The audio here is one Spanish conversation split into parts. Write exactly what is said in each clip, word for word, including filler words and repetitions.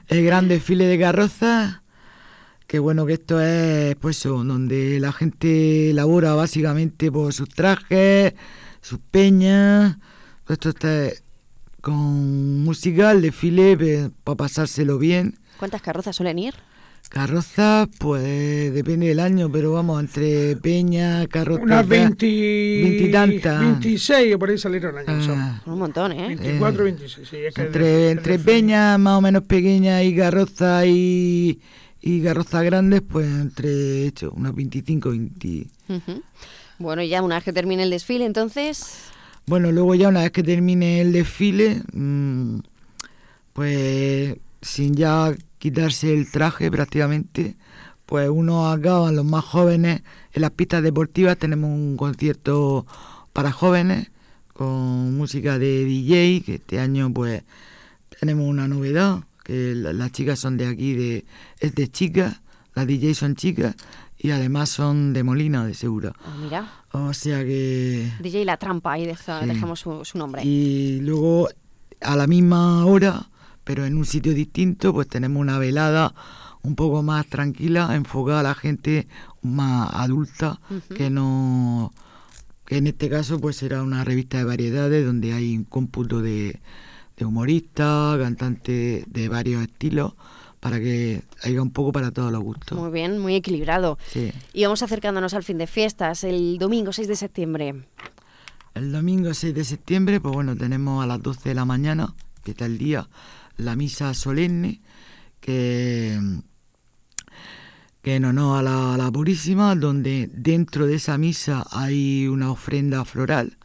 el gran desfile de carrozas, que bueno, que esto es pues eso, donde la gente elabora básicamente por sus trajes, sus peñas. Esto está con música, el desfile para pasárselo bien. ¿Cuántas carrozas suelen ir? Carrozas, pues depende del año, pero vamos, entre peña, carrozas... Unas veinte... veintitantas. veintiséis o por ahí salieron el año pasado. Ah, Un montón, ¿eh? veinticuatro, veintiséis, sí. Es que entre el- entre el- peñas más o menos pequeñas y carrozas y, y carrozas grandes, pues entre hecho, unos veinticinco, veinte... Uh-huh. Bueno, y ya una vez que termine el desfile, entonces... Bueno, luego ya una vez que termine el desfile, mmm, pues sin ya quitarse el traje prácticamente, pues uno acaba, los más jóvenes, en las pistas deportivas tenemos un concierto para jóvenes con música de D J, que este año pues tenemos una novedad, que la, las chicas son de aquí, de es de chicas, las D J son chicas y además son de Molina, de Segura. Ah, mira, O sea que... D J La Trampa, ahí deja- Sí. dejamos su, su nombre. Y luego a la misma hora, pero en un sitio distinto, pues tenemos una velada un poco más tranquila, enfocada a la gente más adulta, Ujú. que no que en este caso pues será una revista de variedades donde hay un cómputo de, de humoristas, cantantes de varios estilos, para que haya un poco para todos los gustos. Muy bien, muy equilibrado. Sí. Y vamos acercándonos al fin de fiestas, el domingo seis de septiembre. El domingo seis de septiembre, pues bueno, tenemos a las doce de la mañana, que está el día, la misa solemne, que, que en honor a la, a la Purísima, donde dentro de esa misa hay una ofrenda floral.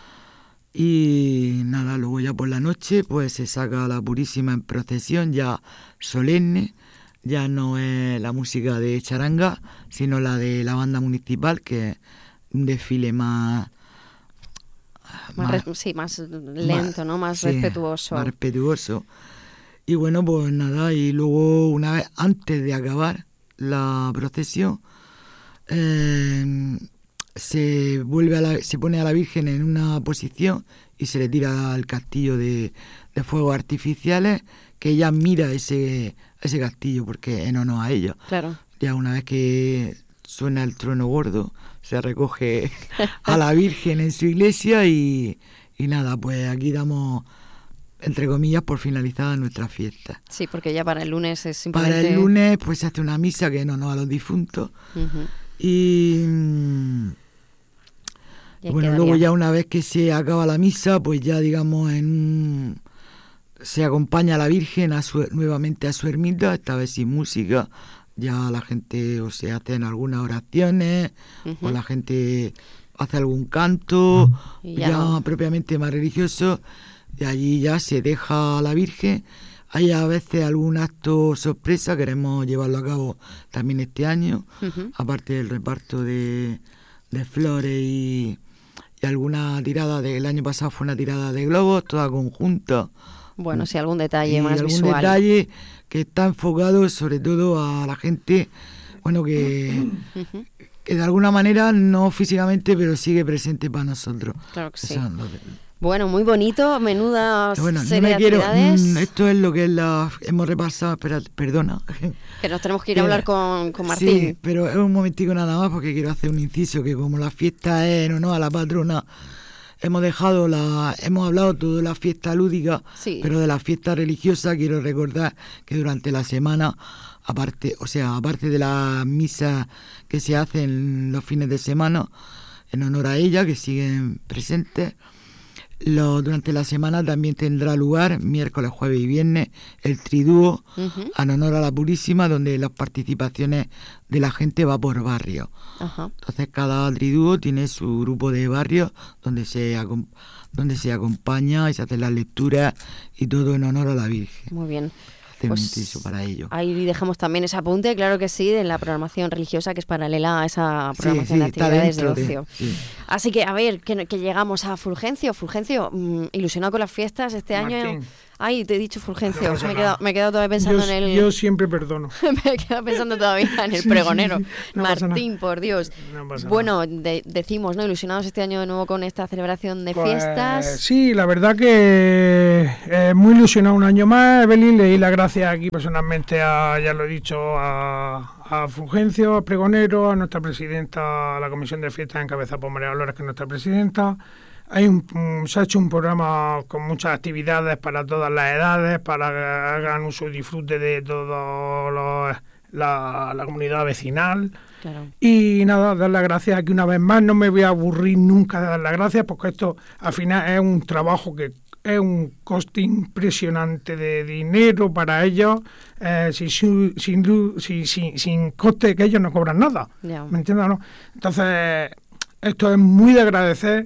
Y nada, luego ya por la noche, pues se saca a la Purísima en procesión, ya solemne, ya no es la música de charanga, sino la de la banda municipal, que es un desfile más... Más res- sí, más lento, más- ¿no? Más sí, respetuoso. Más respetuoso. Y bueno, pues nada, y luego una vez antes de acabar la procesión, eh, se vuelve a la, se pone a la Virgen en una posición y se le tira al castillo de, de fuegos artificiales, que ella mira ese, ese castillo porque en honor a ella. Claro. Ya una vez que suena el trono gordo, se recoge a la Virgen en su iglesia y, y nada, pues aquí damos, entre comillas, por finalizada nuestra fiesta. Sí, porque ya para el lunes es simplemente... Para el lunes pues se hace una misa que en honor a los difuntos Ujú. y, mm, Y ahí bueno, quedaría. luego ya una vez que se acaba la misa, pues ya digamos en un- se acompaña a la Virgen a su, nuevamente a su ermita, esta vez sin música. Ya la gente o se hacen algunas oraciones, Ujú. o la gente hace algún canto, Y ya ya, no. propiamente más religioso, y allí ya se deja a la Virgen. Hay a veces algún acto sorpresa, queremos llevarlo a cabo también este año, Ujú. aparte del reparto de, de flores y, y alguna tirada, del año pasado fue una tirada de globos, toda conjunta. Bueno, sí, algún detalle y más algún visual. detalle que está enfocado sobre todo a la gente, bueno, que, Ujú. que de alguna manera, no físicamente, pero sigue presente para nosotros. Claro que sí. Eso es lo que- Bueno, muy bonito, menuda Bueno, no serie me de quiero, actividades mm, esto es lo que es la, hemos repasado, espera, perdona. que nos tenemos que ir a hablar con, con Martín. Sí, pero es un momentico nada más porque quiero hacer un inciso, que como la fiesta es en honor a la patrona, hemos dejado la, hemos hablado todo de la fiesta lúdica, Sí. pero de la fiesta religiosa quiero recordar que durante la semana, aparte, o sea, aparte de las misas que se hacen los fines de semana en honor a ella, que siguen presentes, lo, durante la semana también tendrá lugar, miércoles, jueves y viernes, el tridúo Ujú. en honor a la Purísima, donde las participaciones de la gente va por barrios. Ajá. Entonces cada tridúo tiene su grupo de barrios donde se, acom- donde se acompaña y se hacen las lecturas y todo en honor a la Virgen. Muy bien. Hacer Pues un inciso para ello. Ahí dejamos también ese apunte, claro que sí, de la programación religiosa que es paralela a esa Sí, programación sí, de está actividades de dentro de- ocio. sí. Así que, a ver, que, que llegamos a Fulgencio. Fulgencio, mm, ilusionado con las fiestas este año. Martín. Ay, te he dicho Fulgencio, No pasa me, he nada. quedado, me he quedado todavía pensando yo, en el... yo siempre perdono. me he quedado pensando todavía en el Sí, pregonero. sí, sí. No pasa Martín, por Dios. No pasa Bueno, de- decimos, ¿no? Ilusionados este año de nuevo con esta celebración de Pues, fiestas. sí, la verdad que eh, muy ilusionado un año más, Evelyn. Le di las gracias aquí personalmente a, ya lo he dicho, a, a Fulgencio, a Pregonero, a nuestra presidenta, a la Comisión de Fiestas encabezada por María Dolores, que es nuestra presidenta. Hay un, un- se ha hecho un programa con muchas actividades para todas las edades, para que hagan uso y disfrute de toda la, la comunidad vecinal. Claro. Y nada, dar las gracias aquí una vez más. No me voy a aburrir nunca de dar las gracias, porque esto al final es un trabajo que es un coste impresionante de dinero para ellos, eh, sin, su- sin, lu- sin, sin, sin coste, que ellos no cobran nada. Ya. ¿Me entiendes o no? Entonces, esto es muy de agradecer.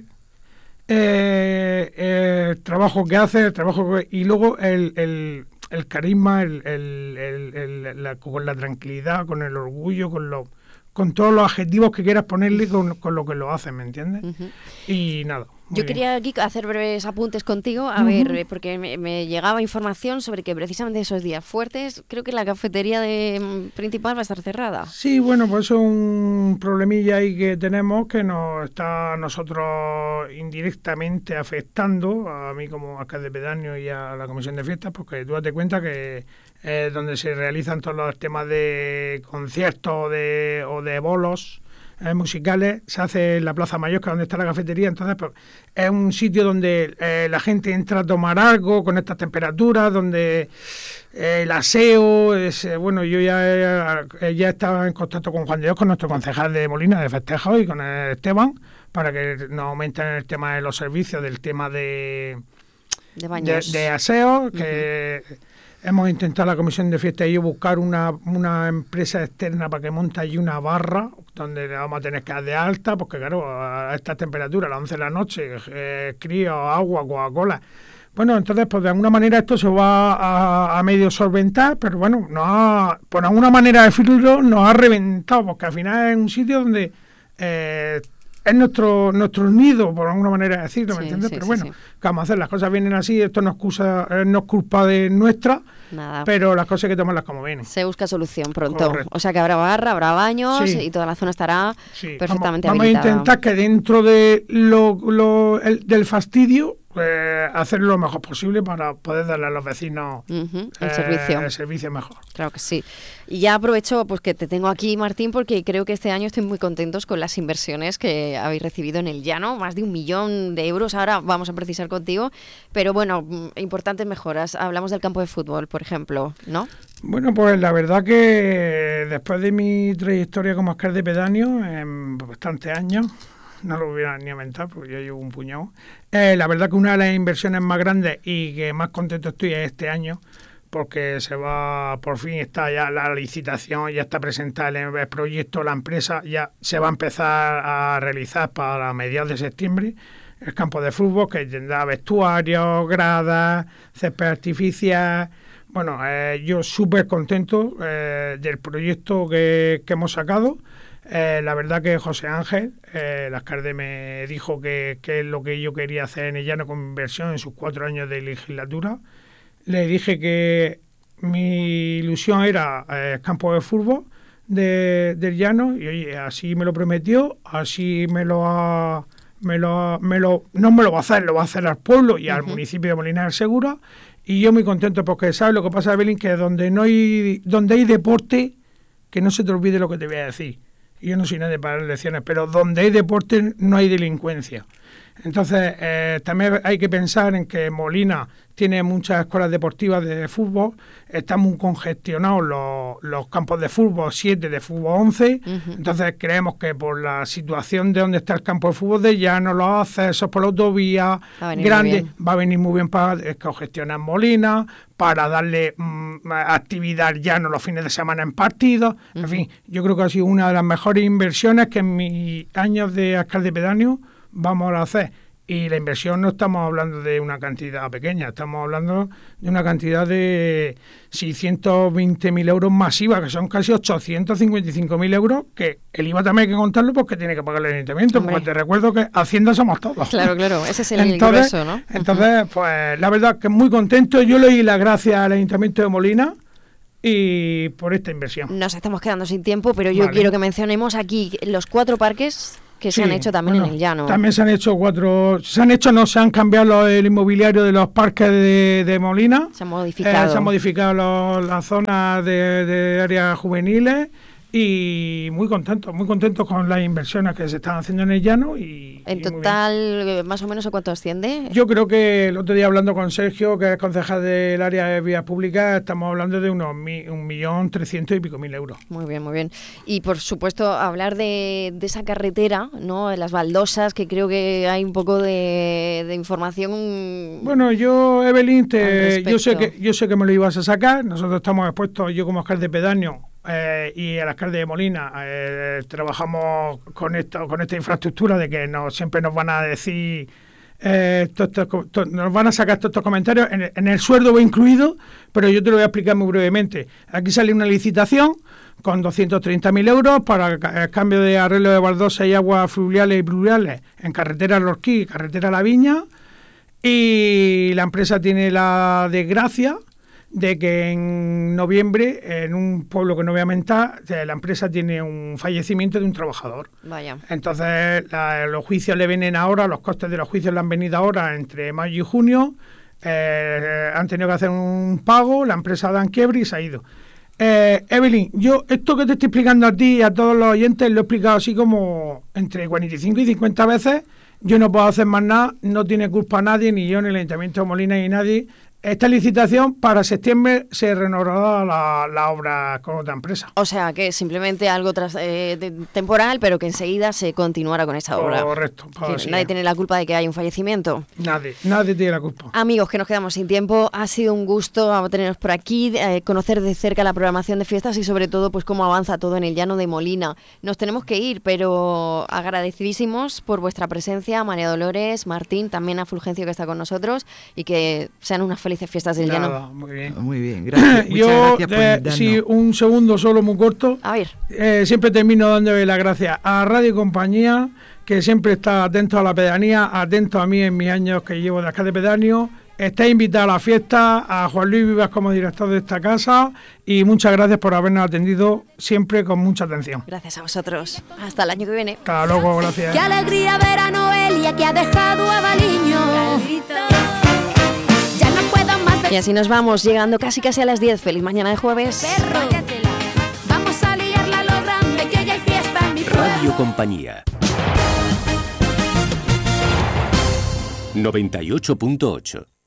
Eh, eh, el trabajo que hace, el trabajo que, y luego el, el, el carisma, el, el, el, el- la, con la tranquilidad, con el orgullo, con lo, con todos los adjetivos que quieras ponerle, con, con lo que lo hacen, ¿me entiendes? Ujú. Y nada. muy Yo bien. quería aquí hacer breves apuntes contigo, a Ujú. ver, eh, porque me, me llegaba información sobre que precisamente esos días fuertes, creo que la cafetería de, mm, principal va a estar cerrada. Sí, bueno, pues eso es un problemilla ahí que tenemos que nos está a nosotros indirectamente afectando, a mí como alcalde pedáneo y a la comisión de fiestas, porque tú date cuenta que es donde se realizan todos los temas de conciertos o de, o de bolos eh, musicales, se hace en la Plaza Mayor, que es donde está la cafetería. Entonces pues, es un sitio donde eh, la gente entra a tomar algo con estas temperaturas, donde eh, el aseo es, eh, bueno, yo ya, eh, ya estaba en contacto con Juan de Dios, con nuestro concejal de Molina de Festejos, y con el Esteban, para que nos aumenten el tema de los servicios, del tema de, De de, baños. de aseo, que hemos intentado la comisión de fiesta y yo buscar una, una empresa externa para que monte allí una barra donde le vamos a tener que dar de alta, porque claro, a estas temperaturas, a las once de la noche, eh, crío, agua, Coca-Cola. Bueno, entonces, pues de alguna manera esto se va a, a medio solventar, pero bueno, nos ha, por alguna manera decirlo, nos ha reventado, porque al final es un sitio donde eh, es nuestro nuestro nido, por alguna manera de decirlo, ¿me Sí, entiendes? sí, Pero sí, bueno, sí. ¿qué vamos a hacer? Las cosas vienen así, esto no es, excusa, eh, no es culpa de nuestra, Nada. pero las cosas hay que tomarlas como vienen. Se busca solución pronto. Correcto. O sea que habrá barra, habrá baños Sí. y toda la zona estará Sí, perfectamente vamos, vamos a habilitada. intentar que dentro de lo, lo- el- del fastidio, pues, hacer lo mejor posible para poder darle a los vecinos Ujú, el eh, servicio. el servicio mejor. Claro que sí. Y ya aprovecho pues que te tengo aquí, Martín, porque creo que este año estoy muy contentos con las inversiones que habéis recibido en el llano, más de un millón de euros. Ahora vamos a precisar contigo, pero bueno, mm, importantes mejoras. Hablamos del campo de fútbol, por ejemplo, ¿no? Bueno, pues la verdad que después de mi trayectoria como alcalde pedáneo, en bastantes años, no lo voy a ni aumentar porque yo llevo un puñado, eh, la verdad que una de las inversiones más grandes y que más contento estoy es este año, porque se va, por fin está ya la licitación, ya está presentada el, el proyecto, la empresa ya se va a empezar a realizar para mediados de septiembre, el campo de fútbol, que tendrá vestuarios, gradas, césped artificial. Bueno, eh, yo súper contento eh, del proyecto que, que hemos sacado. Eh, la verdad que José Ángel, eh, el alcalde, me dijo que, que es lo que yo quería hacer en el llano con inversión en sus cuatro años de legislatura. Le dije que mi ilusión era eh, el campo de fútbol de, del llano, y oye, así me lo prometió, así me lo ha... Me lo, ha- me lo, no me lo va a hacer, lo va a hacer al pueblo y al Ujú. municipio de Molina del Segura, y yo muy contento porque sabes lo que pasa, Belín, que donde no hay donde hay deporte, que no se te olvide lo que te voy a decir. Yo no soy nadie para dar lecciones, pero donde hay deporte no hay delincuencia. Entonces, eh, también hay que pensar en que Molina tiene muchas escuelas deportivas de fútbol, están muy congestionados los, los campos de fútbol, siete de fútbol, once. Ujú. Entonces, creemos que por la situación de donde está el campo de fútbol de llano, los accesos por la autovía Va a venir muy grande, bien. va a venir muy bien para congestionar Molina, para darle mm, actividad al llano los fines de semana en partidos. En Ujú. fin, yo creo que ha sido una de las mejores inversiones que en mis años de alcalde pedáneo vamos a hacer. Y la inversión no estamos hablando de una cantidad pequeña, estamos hablando de una cantidad de seiscientos veinte mil euros masiva, que son casi ochocientos cincuenta y cinco mil euros, que el I V A también hay que contarlo porque tiene que pagar el ayuntamiento, Hombre. porque te recuerdo que Hacienda somos todos. Claro, claro, ese es el entonces, grueso, ¿no? Entonces, pues la verdad que muy contento. Yo le doy las gracias al Ayuntamiento de Molina y por esta inversión. Nos estamos quedando sin tiempo, pero yo vale. quiero que mencionemos aquí los cuatro parques que sí, se han hecho también bueno, en el llano. También se han hecho cuatro, se han hecho, no se han cambiado el inmobiliario de los parques de, de Molina. Se han modificado. Eh, se han modificado los, las zonas de, de áreas juveniles y muy contentos, muy contentos con las inversiones que se están haciendo en el llano. Y, en y total, más o menos, ¿a cuánto asciende? Yo creo que el otro día hablando con Sergio, que es concejal del área de vías públicas, estamos hablando de unos mi, un millón trescientos y pico mil euros. Muy bien, muy bien. Y por supuesto, hablar de, de esa carretera, ¿no? De las baldosas, que creo que hay un poco de, de información. Bueno, yo, Evelyn, te, yo sé que yo sé que me lo ibas a sacar. Nosotros estamos expuestos, yo como alcalde pedáneo, Eh, y el alcalde de Molina eh, trabajamos con esto, con esta infraestructura de que nos, siempre nos van a decir eh, to, to, to, nos van a sacar todos estos comentarios en, en el sueldo va incluido, pero yo te lo voy a explicar muy brevemente. Aquí sale una licitación con doscientos treinta mil euros para el cambio de arreglo de baldosas y aguas fluviales y pluviales en carretera Lorquí y carretera La Viña, y la empresa tiene la desgracia de que en noviembre, en un pueblo que no voy a mentar, la empresa tiene un fallecimiento de un trabajador. Vaya. Entonces, la, los juicios le vienen ahora, los costes de los juicios le han venido ahora entre mayo y junio, eh, han tenido que hacer un pago, la empresa da en quiebra y se ha ido. Eh, Evelyn, yo esto que te estoy explicando a ti y a todos los oyentes lo he explicado así como entre cuarenta y cinco y cincuenta veces. Yo no puedo hacer más nada, no tiene culpa nadie, ni yo, ni el Ayuntamiento de Molina, ni nadie. Esta licitación para septiembre se renovará la, la obra con otra empresa. O sea, que simplemente algo tras, eh, de, temporal, pero que enseguida se continuará con esa obra. Correcto. Que nadie tiene la culpa de que haya un fallecimiento. Nadie, nadie tiene la culpa. Amigos, que nos quedamos sin tiempo, ha sido un gusto teneros por aquí, eh, conocer de cerca la programación de fiestas y sobre todo pues cómo avanza todo en el llano de Molina. Nos tenemos que ir, pero agradecidísimos por vuestra presencia, María Dolores, Martín, también a Fulgencio que está con nosotros, y que sean unas felices fiestas del Nada, llano. Muy bien. Muy bien, gracias. Yo, gracias por eh, sí, un segundo solo muy corto. A ver. Eh, siempre termino dándole las gracias a Radio y Compañía, que siempre está atento a la pedanía, atento a mí en mis años que llevo de alcalde pedáneo. Está invitado a la fiesta, a Juan Luis Vivas como director de esta casa, y muchas gracias por habernos atendido siempre con mucha atención. Gracias a vosotros. Hasta el año que viene. Hasta luego, gracias. Qué alegría ver a Noelia que ha dejado a Baliño. Ya no puedo más de... Y así nos vamos, llegando casi casi a las diez. Feliz mañana de jueves. Perro. Vamos a liarla a lo grande, que ya hay fiesta en mi pueblo. Radio Compañía noventa y ocho punto ocho.